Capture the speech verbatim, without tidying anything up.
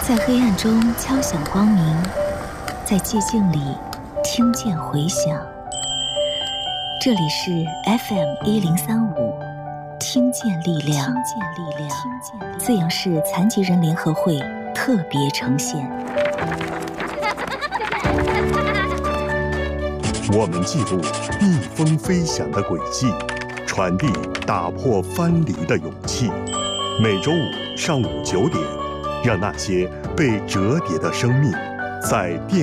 在黑暗中敲响光明，在寂静里听见回响。这里是 F M 一零三五，听见力量，听见力量，自阳市残疾人联合会特别呈现。 我们记录逆风飞翔的轨迹，传递打破藩篱的勇气。每周五上午九点，让那些被折叠的生命在电